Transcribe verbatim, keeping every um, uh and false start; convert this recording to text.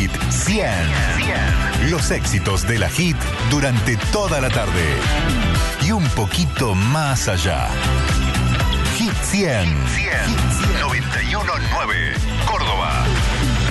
Hit cien. Los éxitos de la Hit durante toda la tarde. Y un poquito más allá. Hit cien. Hit cien. noventa y uno nueve. Córdoba.